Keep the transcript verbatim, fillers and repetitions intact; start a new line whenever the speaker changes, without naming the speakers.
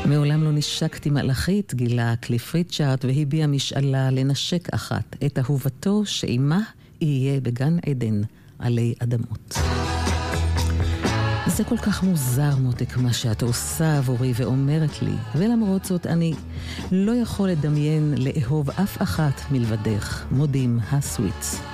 מעולם לא נשקתי מלאכית, גילה קליף ריצ'ארד, והביע משאלה לנשק אחת את אהובתו שעימה יהיה בגן עדן עלי אדמות. זה כל כך מוזר, מותק, מה שאת עושה עבורי ואומרת לי, ולמרות זאת אני לא יכול לדמיין לאהוב אף אחת מלבדך. מודים הסוויטס.